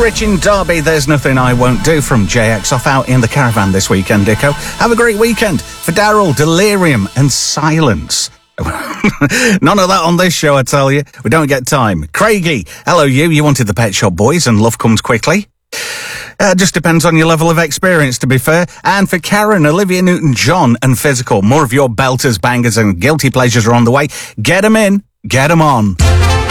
Rich in Derby, There's Nothing I Won't Do from JX off out in the caravan this weekend, Dicko. Have a great weekend. For Daryl, Delirium and Silence. None of that on this show, I tell you. We don't get time. Craigie, hello you wanted the Pet Shop Boys and Love Comes Quickly. Just depends on your level of experience, to be fair. And for Karen, Olivia Newton-John and Physical, more of your belters, bangers and guilty pleasures are on the way. Get 'em in, get 'em on.